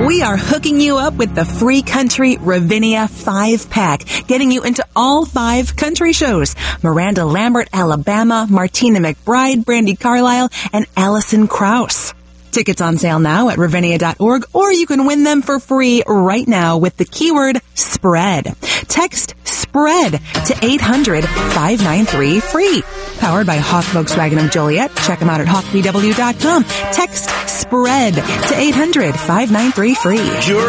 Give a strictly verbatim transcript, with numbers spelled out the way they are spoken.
We are hooking you up with the free country Ravinia five-pack, getting you into all five country shows. Miranda Lambert, Alabama, Martina McBride, Brandi Carlile, and Alison Krauss. Tickets on sale now at Ravinia dot org, or you can win them for free right now with the keyword SPREAD. Text SPREAD to eight hundred, five nine three, free. Powered by Hawk Volkswagen of Joliet. Check them out at hawk v w dot com. Text SPREAD to eight hundred, five nine three, free. You're